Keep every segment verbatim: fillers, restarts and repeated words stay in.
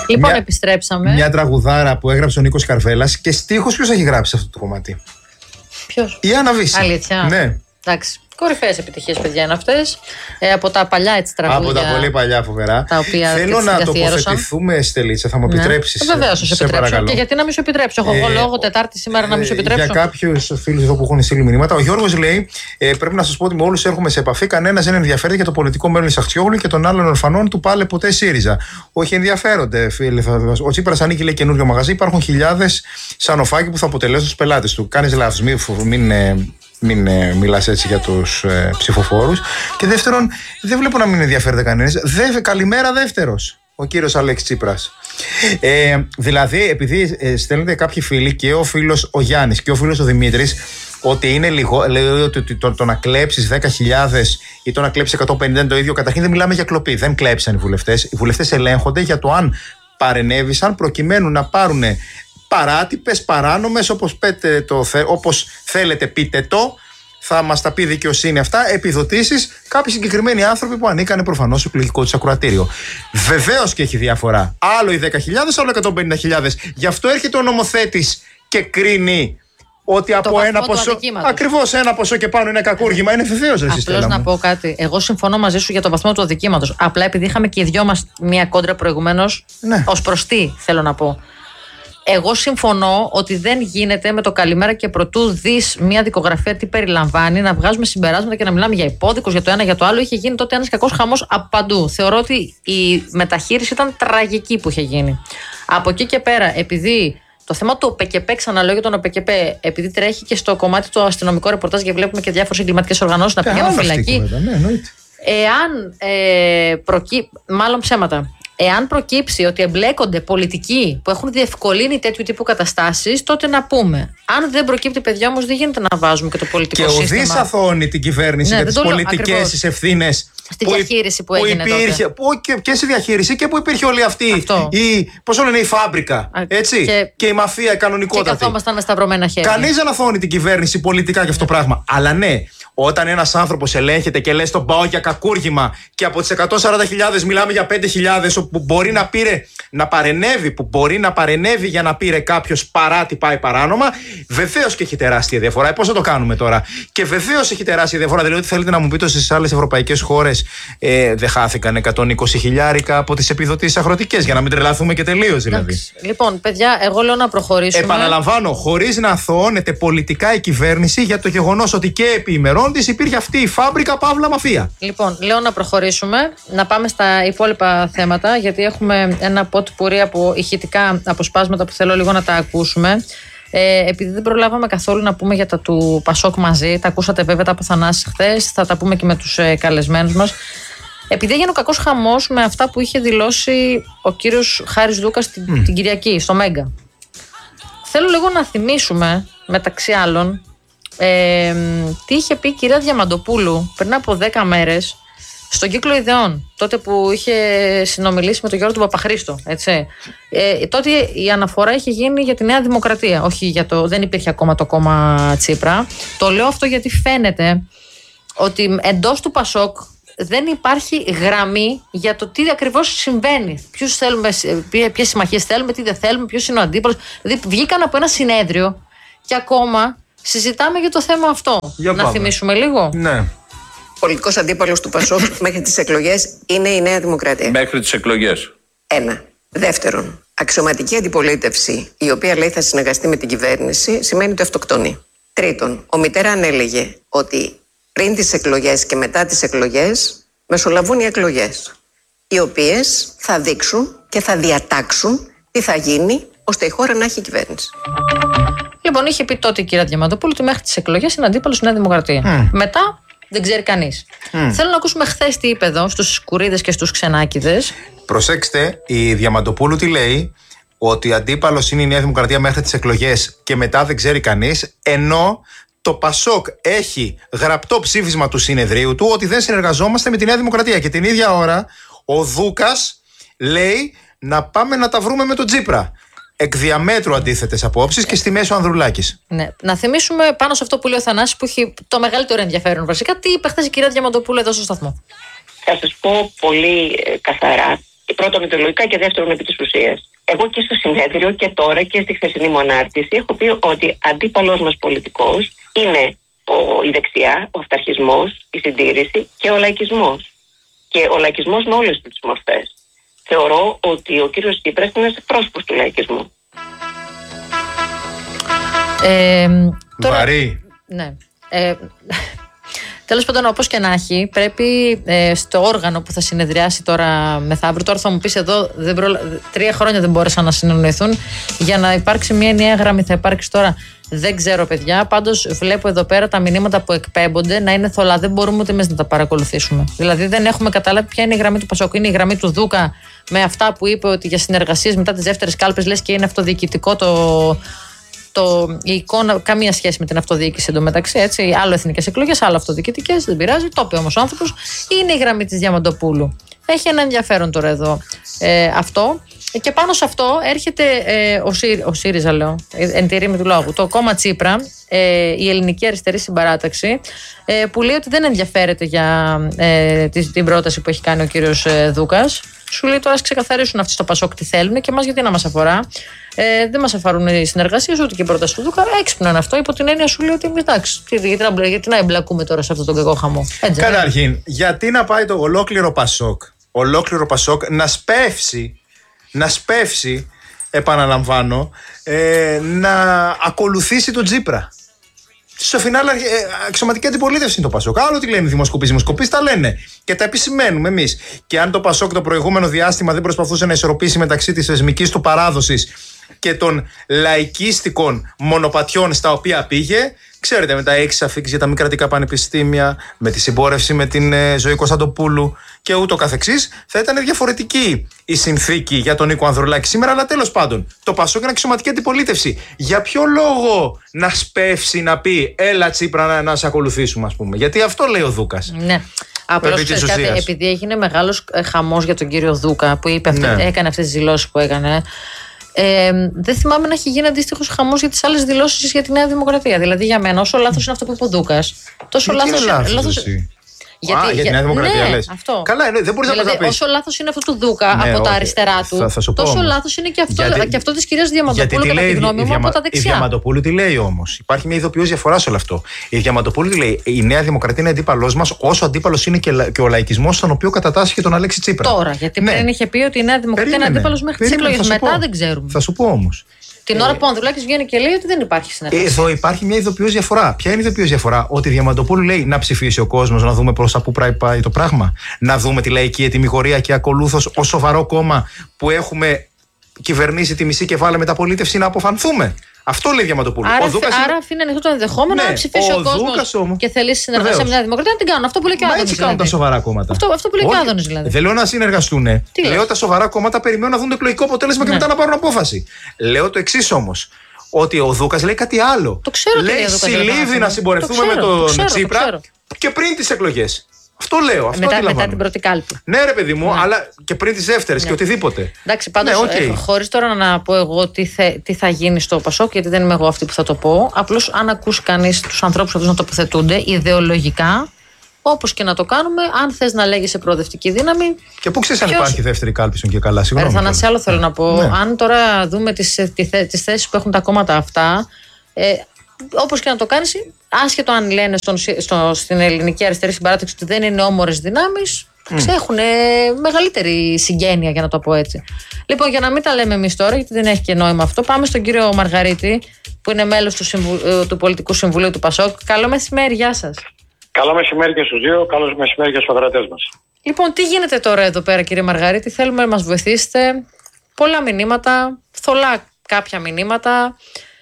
Λοιπόν, μια, επιστρέψαμε. Μια τραγουδάρα που έγραψε ο Νίκος Καρβέλας και στίχος ποιος έχει γράψει αυτό το κομμάτι? Ποιος? Η Άννα Βύση. Αλήθεια. Ναι. Εντάξει. Κορυφαίες επιτυχίες, παιδιά, είναι αυτές. Ε, από τα παλιά έτσι τραγούδια. Από τα πολύ παλιά, φοβερά. Τα οποία θέλω να τοποθετηθούμε, Στελίτσα, θα μου επιτρέψεις? Ναι. Βεβαίως, θα σου επιτρέψω. Παρακαλώ. Και γιατί να μην σου επιτρέψω? Έχω εγώ ε, λόγο Τετάρτη σήμερα να μην σου επιτρέψω. Για κάποιους φίλους εδώ που έχουν στείλει μηνύματα, ο Γιώργος λέει: ε, πρέπει να σας πω ότι με όλους έρχομαι σε επαφή. Κανένας δεν ενδιαφέρεται για το πολιτικό μέλλον της Αχτσιόγλου και των άλλων ορφανών του πάλε ποτέ ΣΥΡΙΖΑ. Όχι, ενδιαφέρονται, φίλοι. Ο Τσίπρας ανήκει, λέει, καινούριο μαγαζί. Υπάρχουν χιλιάδες σανοφάκι που θα αποτελέσουν τους πελάτες του. Κάνεις λάθος, μην. Μην ε, μιλάς έτσι για τους ε, ψηφοφόρους. Και δεύτερον, δεν βλέπω να μην ενδιαφέρεται κανένας. Δε, καλημέρα δεύτερος, ο κύριος Αλέξης Τσίπρας. Ε, δηλαδή, επειδή ε, στέλνετε κάποιοι φίλοι, και ο φίλος ο Γιάννης και ο φίλος ο Δημήτρης, ότι είναι λίγο, λέει ότι το, το, το να κλέψεις δέκα χιλιάδες ή το να κλέψεις εκατόν πενήντα είναι το ίδιο. Καταρχήν δεν μιλάμε για κλοπή. Δεν κλέψαν οι βουλευτές. Οι βουλευτές ελέγχονται για το αν παρενέβησαν προκειμένου να πάρουν παράτυπες, παράνομες, όπως, πέτε το, όπως θέλετε πείτε το, θα μας τα πει δικαιοσύνη αυτά, επιδοτήσεις κάποιοι συγκεκριμένοι άνθρωποι που ανήκανε προφανώς στο εκλογικό τους ακροατήριο. Βεβαίως και έχει διαφορά. Άλλο οι δέκα χιλιάδες, άλλο εκατόν πενήντα χιλιάδες. Γι' αυτό έρχεται ο νομοθέτης και κρίνει ότι από το ένα ποσό. Ακριβώς ένα ποσό και πάνω είναι κακούργημα. Είναι βεβαίως εσύ. Απλώς να πω κάτι. Εγώ συμφωνώ μαζί σου για το βαθμό του αδικήματος. Απλά επειδή είχαμε και οι δυο μας μία κόντρα προηγουμένως, ναι. Ως προς τι θέλω να πω. Εγώ συμφωνώ ότι δεν γίνεται με το καλημέρα και προτού δεις μια δικογραφία τι περιλαμβάνει, να βγάζουμε συμπεράσματα και να μιλάμε για υπόδικους, για το ένα, για το άλλο. Είχε γίνει τότε ένας κακός χαμός από παντού. Θεωρώ ότι η μεταχείριση ήταν τραγική που είχε γίνει. Από εκεί και πέρα, επειδή το θέμα του ΟΠΕΚΕΠΕ, ξαναλέω για τον ΟΠΕΚΕΠΕ, επειδή τρέχει και στο κομμάτι του αστυνομικό ρεπορτάζ και βλέπουμε και διάφορες εγκληματικές οργανώσεις να πηγαίνουν φυλακή. Εάν ε, προκύψει. Μάλλον ψέματα. Εάν προκύψει ότι εμπλέκονται πολιτικοί που έχουν διευκολύνει τέτοιου τύπου καταστάσεις, τότε να πούμε. Αν δεν προκύπτει, παιδιά, όμως δεν γίνεται να βάζουμε και το πολιτικό και σύστημα. Και ουδής αθώνει την κυβέρνηση, ναι, για τις πολιτικές της ευθύνες. Στη που διαχείριση που, που έγινε υπήρχε, τότε. Που και, και στη διαχείριση και που υπήρχε όλη αυτή η, πώς λένε, η φάμπρικα. Έτσι, και, και η μαφία, η κανονικότατη. Και καθόμασταν με σταυρωμένα χέρια. Κανείς δεν αθώνει την κυβέρνηση πολιτικά για αυτό το πράγμα. Αλλά ναι, όταν ένας άνθρωπος ελέγχεται και λες τον πάω για κακούργημα και από τις εκατόν σαράντα χιλιάδες μιλάμε για πέντε χιλιάδες που μπορεί να πήρε, να παρενέβη, που μπορεί να παρενέβη για να πήρε κάποιος παράτυπα ή παράνομα, βεβαίως και έχει τεράστια διαφορά. Ε, πώς θα το κάνουμε τώρα? Και βεβαίως έχει τεράστια διαφορά. Δηλαδή, θέλετε να μου πείτε ότι στις άλλες ευρωπαϊκές χώρες ε, δεν χάθηκαν εκατόν είκοσι χιλιάρικα από τις επιδοτήσεις αγροτικές, για να μην τρελαθούμε και τελείως δηλαδή. Λοιπόν, παιδιά, εγώ λέω να προχωρήσουμε. Επαναλαμβάνω, χωρίς να αθωώνεται πολιτικά η κυβέρνηση για το γεγονός ότι και επί ημερών της υπήρχε αυτή η φάμπρικα παύλα μαφία. Λοιπόν, λέω να προχωρήσουμε, να πάμε στα υπόλοιπα θέματα, γιατί έχουμε ένα πότι πουρί από ηχητικά αποσπάσματα που θέλω λίγο να τα ακούσουμε. Ε, επειδή δεν προλάβαμε καθόλου να πούμε για τα του Πασόκ μαζί, τα ακούσατε βέβαια τα από Θανάση χθες, θα τα πούμε και με τους ε, καλεσμένους μας. Επειδή έγινε ο κακός χαμός με αυτά που είχε δηλώσει ο κύριος Χάρης Δούκας την, mm. την Κυριακή στο Μέγκα. Θέλω λίγο να θυμίσουμε, μεταξύ άλλων, ε, τι είχε πει η κυρία Διαμαντοπούλου πριν από δέκα μέρες στον Κύκλο Ιδεών, τότε που είχε συνομιλήσει με τον Γιώργο του Παπαχρήστο. Έτσι. Ε, τότε η αναφορά είχε γίνει για τη Νέα Δημοκρατία, όχι για το, δεν υπήρχε ακόμα το κόμμα Τσίπρα. Το λέω αυτό γιατί φαίνεται ότι εντός του Πασόκ δεν υπάρχει γραμμή για το τι ακριβώς συμβαίνει. Ποιους θέλουμε, ποιες συμμαχίες θέλουμε, τι δεν θέλουμε, ποιος είναι ο αντίπαλος. Δηλαδή βγήκαν από ένα συνέδριο και ακόμα συζητάμε για το θέμα αυτό. Για να πάμε. Θυμίσουμε λίγο. Ναι. Πολιτικός αντίπαλος του Πασόκ μέχρι τις εκλογές είναι η Νέα Δημοκρατία. Μέχρι τις εκλογές. Ένα. Δεύτερον, αξιωματική αντιπολίτευση, η οποία λέει θα συνεργαστεί με την κυβέρνηση, σημαίνει ότι αυτοκτονεί. Τρίτον, ο Μητέραν έλεγε ότι πριν τις εκλογές και μετά τις εκλογές μεσολαβούν οι εκλογές, οι οποίες θα δείξουν και θα διατάξουν τι θα γίνει ώστε η χώρα να έχει κυβέρνηση. Λοιπόν, είχε πει τότε η κυρία Διαμαντοπούλου ότι μέχρι τις εκλογές είναι αντίπαλος στη Νέα Δημοκρατία. Mm. Μετά δεν ξέρει κανείς. Mm. Θέλω να ακούσουμε χθες τι είπε εδώ στους Κουρίδες και στους Ξενάκηδες. Προσέξτε, η Διαμαντοπούλου τι λέει, ότι αντίπαλος είναι η Νέα Δημοκρατία μέχρι τις εκλογές και μετά δεν ξέρει κανείς, ενώ το Πασόκ έχει γραπτό ψήφισμα του συνεδρίου του ότι δεν συνεργαζόμαστε με τη Νέα Δημοκρατία. Και την ίδια ώρα ο Δούκας λέει να πάμε να τα βρούμε με τον Τσίπρα. Εκ διαμέτρου αντίθετες απόψεις και στη μέση ο Ανδρουλάκης. Ναι. Να θυμίσουμε πάνω σε αυτό που λέει ο Θανάσης, που έχει το μεγαλύτερο ενδιαφέρον βασικά, τι είπε χθες η κυρία Διαμαντοπούλου εδώ στο σταθμό. Θα σας πω πολύ ε, καθαρά. πρώτον ιδεολογικά και δεύτερον επί της ουσίας. Εγώ και στο συνέδριο και τώρα και στη χθεσινή μου ανάρτηση έχω πει ότι αντίπαλος μας πολιτικός είναι ο, η δεξιά, ο αυταρχισμός, η συντήρηση και ο λαϊκισμός. Και ο λαϊκισμός με όλες τις μορφές. Θεωρώ ότι ο κύριος Τσίπρας είναι ένας πρόσωπος του λαϊκισμού. Ε, τώρα, Βαρύ. Ναι. Ε, τέλος πάντων, όπως και να έχει, πρέπει ε, στο όργανο που θα συνεδριάσει τώρα μεθαύριο, τώρα θα μου πεις εδώ, δεν προλα... τρία χρόνια δεν μπόρεσαν να συνεννοηθούν για να υπάρξει μια ενιαία γραμμή. Θα υπάρξει τώρα, δεν ξέρω παιδιά, πάντως βλέπω εδώ πέρα τα μηνύματα που εκπέμπονται να είναι θολά. Δεν μπορούμε ούτε εμείς να τα παρακολουθήσουμε. Δηλαδή δεν έχουμε καταλάβει ποια είναι η γραμμή του Πασόκ. Είναι η γραμμή του Δούκα με αυτά που είπε ότι για συνεργασίες μετά τις δεύτερες κάλπες λες και είναι αυτοδιοικητικό το. Το, η εικόνα, καμία σχέση με την αυτοδιοίκηση εντωμεταξύ. Έτσι, άλλο εθνικές εκλογές, άλλο αυτοδιοικητικές, δεν πειράζει. Το είπε όμως ο άνθρωπος. Είναι η γραμμή της Διαμαντοπούλου. Έχει ένα ενδιαφέρον τώρα εδώ ε, αυτό. Και πάνω σε αυτό έρχεται ε, ο, Σύρι, ο ΣΥΡΙΖΑ, λέω, εν τη ρήμη του λόγου, το κόμμα Τσίπρα, ε, η Ελληνική Αριστερή Συμπαράταξη, ε, που λέει ότι δεν ενδιαφέρεται για ε, την, την πρόταση που έχει κάνει ο κύριος ε, Δούκας. Σου λέει τώρα ας ξεκαθαρίσουν αυτοί στο Πασόκ τι θέλουν και εμάς γιατί να μας αφορά. Ε, δεν μας αφορούν οι συνεργασίες ούτε και η πρόταση του Δούκα. Έξυπνο είναι αυτό. Υπό την έννοια σου λέει ότι εντάξει, γιατί να, γιατί να εμπλακούμε τώρα σε αυτό τον κακό χαμό. Έτσι, Καταρχήν, ε? γιατί να πάει το ολόκληρο Πασόκ, ολόκληρο Πασόκ να σπεύσει, να σπεύσει, επαναλαμβάνω, ε, να ακολουθήσει τον Τσίπρα. Στο φινάλε, αξιωματική αντιπολίτευση είναι το Πασόκ. Άλλο τι λένε οι δημοσκοπήσεις. Οι δημοσκοπήσεις τα λένε και τα επισημαίνουμε εμείς. Και αν το Πασόκ το προηγούμενο διάστημα δεν προσπαθούσε να ισορροπήσει μεταξύ της θεσμικής του παράδοσης και των λαϊκίστικων μονοπατιών στα οποία πήγε, ξέρετε, με τα έξι αφίξεις για τα μη κρατικά πανεπιστήμια, με τη συμπόρευση με την ε, Ζωή Κωνσταντοπούλου και ούτω καθεξής, θα ήταν διαφορετική η συνθήκη για τον Νίκο Ανδρουλάκη σήμερα. Αλλά τέλος πάντων, το Πασόκ είναι αξιωματική αντιπολίτευση. Για ποιο λόγο να σπεύσει να πει έλα Τσίπρα να, να σε ακολουθήσουμε, ας πούμε? Γιατί αυτό λέει ο Δούκας. Ναι. Απλώς επειδή έγινε μεγάλος χαμός για τον κύριο Δούκα που είπε αυτή, ναι. έκανε αυτές τις δηλώσεις που έκανε. Ε, δεν θυμάμαι να έχει γίνει αντίστοιχος χαμός για τις άλλες δηλώσεις για τη Νέα Δημοκρατία. Δηλαδή για μένα, όσο λάθος είναι αυτό που είπε ο Δούκας, τόσο λάθος είναι. Λάθος... Γιατί, Α, για τη Νέα Δημοκρατία, ναι, λες. Αυτό. Καλά, ναι, δεν μπορείς δηλαδή, να το πεις. Όσο λάθος είναι αυτό του Δούκα, ναι, από τα αριστερά του, θα, θα τόσο λάθος είναι και αυτό, γιατί, και αυτό της κυρίας Διαμαντοπούλου, κατά τη γνώμη μου, από τα δεξιά. Η Διαμαντοπούλου τι λέει όμως? Υπάρχει μια ειδοποιώς διαφορά σε όλο αυτό. Η Διαμαντοπούλου τι λέει? Η Νέα Δημοκρατία είναι αντίπαλός μας, όσο αντίπαλος είναι και, και ο λαϊκισμός, στον οποίο κατατάσσεται τον Αλέξη Τσίπρα. Τώρα, γιατί ναι. πριν είχε πει ότι η Νέα Δημοκρατία είναι αντίπαλος μέχρι τις εκλογές. Μετά δεν ξέρουμε. Θα σου πω όμως. Την ώρα που ο Ανδρουλάκης βγαίνει και λέει ότι δεν υπάρχει συνεργασία. Εδώ υπάρχει μια ειδοποιώς διαφορά. Ποια είναι η ειδοποιώς διαφορά? Ότι η Διαμαντοπούλου λέει να ψηφίσει ο κόσμος, να δούμε προς τα που πάει το πράγμα. Να δούμε τη λαϊκή ετοιμιγορία και ακολούθως ως σοβαρό κόμμα που έχουμε κυβερνήσει τη μισή και βάλε μεταπολίτευση να αποφανθούμε. Αυτό λέει η Διαμαντοπούλου. Άρα, ο Δούκας... άρα αφήνει ανοιχτό το ενδεχόμενο, ναι, να ψηφίσει ο, ο κόσμος όμως... και θέλει συνεργασία με μια Δημοκρατία να την κάνουν. Αυτό που λέει και ο Άδωνης. Έτσι κάνουν δηλαδή. Τα σοβαρά κόμματα. Αυτό, αυτό που λέει και ο Άδωνης δηλαδή. Δεν λέω να συνεργαστούν. Λέω τα σοβαρά κόμματα περιμένουν να δουν το εκλογικό αποτέλεσμα ναι. και μετά να πάρουν απόφαση. Λέω το εξής όμως. Ότι ο Δούκας λέει κάτι άλλο. Το ξέρω. Λέει συλλήβη να συμπορευτούμε με τον Τσίπρα και πριν τις εκλογές. Αυτό λέω. Αυτό μετά, μετά την πρώτη κάλπη. Ναι, ρε παιδί μου, ναι. αλλά και πριν τις δεύτερες ναι. και οτιδήποτε. Εντάξει, πάντως, ναι, okay. χωρίς τώρα να πω εγώ τι, θε, τι θα γίνει στο Πασόκ, γιατί δεν είμαι εγώ αυτή που θα το πω. Απλώς, αν ακούσει κανείς τους ανθρώπους αυτούς να τοποθετούνται ιδεολογικά, όπως και να το κάνουμε, αν θες να λέγεις σε προοδευτική δύναμη. Και πού ξέρεις αν υπάρχει δεύτερη κάλπη και καλά, συγγνώμη. Θα σε άλλο θέλω να πω. Ναι. Αν τώρα δούμε τις, τις θέσεις που έχουν τα κόμματα αυτά. Ε, Όπως και να το κάνεις, άσχετο αν λένε στον, στο, στην Ελληνική Αριστερή Συμπαράταξη ότι δεν είναι όμορες δυνάμεις, mm. ξέχουν μεγαλύτερη συγγένεια, για να το πω έτσι. Λοιπόν, για να μην τα λέμε εμείς τώρα, γιατί δεν έχει και νόημα αυτό, πάμε στον κύριο Μαργαρίτη, που είναι μέλος του, Συμβου, του Πολιτικού Συμβουλίου του Πασόκ. Καλό μεσημέρι, γεια σας. Καλό μεσημέρι και στους δύο, καλό μεσημέρι και στους αγροτές μας. Λοιπόν, τι γίνεται τώρα εδώ πέρα, κύριε Μαργαρίτη? Θέλουμε να μας βοηθήσετε. Πολλά μηνύματα, θολά κάποια μηνύματα.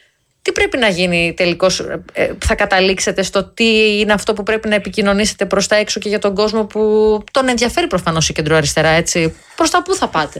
Τι πρέπει να γίνει τελικώς? Θα καταλήξετε στο τι είναι αυτό που πρέπει να επικοινωνήσετε προς τα έξω και για τον κόσμο που τον ενδιαφέρει προφανώς η κεντροαριστερά, έτσι? Προς τα πού θα πάτε?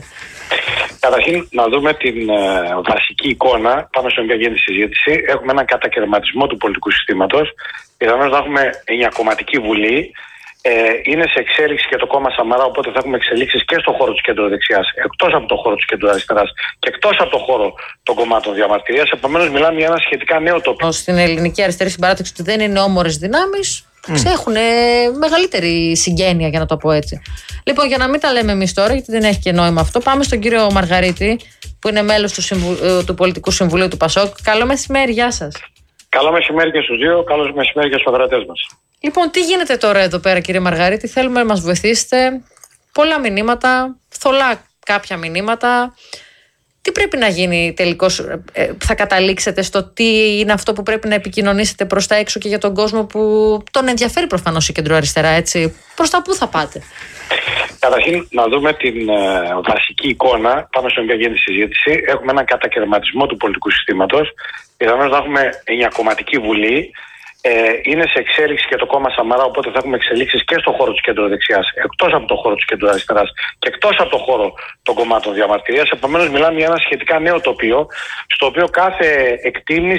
Καταρχήν να δούμε την ε, βασική εικόνα, πάμε στον οποίο γίνεται η συζήτηση. Έχουμε έναν κατακαιρματισμό του πολιτικού συστήματος. Πιθανώς να έχουμε εννιακομματική βουλή. Ε, είναι σε εξέλιξη και το κόμμα Σαμαρά, οπότε θα έχουμε εξελίξεις και στον χώρο της κεντροδεξιάς, εκτός από τον χώρο της κεντροαριστεράς και εκτός από τον χώρο των κομμάτων διαμαρτυρίας. Επομένως, μιλάμε για ένα σχετικά νέο τοπίο. Στην Ελληνική Αριστερή Συμπαράταξη ότι δεν είναι όμορες δυνάμεις, mm. ξέχουν μεγαλύτερη συγγένεια, για να το πω έτσι. Λοιπόν, για να μην τα λέμε εμείς τώρα, γιατί δεν έχει και νόημα αυτό, πάμε στον κύριο Μαργαρίτη, που είναι μέλος του, Συμβου... του Πολιτικού Συμβουλίου του Πασόκ. Καλό μεσημέρι, γεια σας. Καλό μεσημέρι και στους δύο, καλό μεσημέρι και στους ακροατές μας. Λοιπόν, τι γίνεται τώρα εδώ πέρα, κύριε Μαργαρίτη? Θέλουμε να μας βοηθήσετε. Πολλά μηνύματα, θολά κάποια μηνύματα. Τι πρέπει να γίνει τελικώς? ε, θα καταλήξετε στο τι είναι αυτό που πρέπει να επικοινωνήσετε προς τα έξω και για τον κόσμο που τον ενδιαφέρει προφανώς η κεντροαριστερά, έτσι? Προς τα πού θα πάτε? Καταρχήν, να δούμε την ε, βασική εικόνα πάνω στην οποία γίνεται η συζήτηση. Έχουμε έναν κατακαιρματισμό του πολιτικού συστήματος. Πιθανώς να έχουμε εννιακομματική βουλή. Ε, είναι σε εξέλιξη και το κόμμα Σαμαρά, οπότε θα έχουμε εξελίξεις και στον χώρο της κεντροδεξιάς, εκτός από τον χώρο της κεντροαριστεράς και εκτός από τον χώρο των κομμάτων διαμαρτυρίας. Επομένως, μιλάμε για ένα σχετικά νέο τοπίο, στο οποίο κάθε εκτίμηση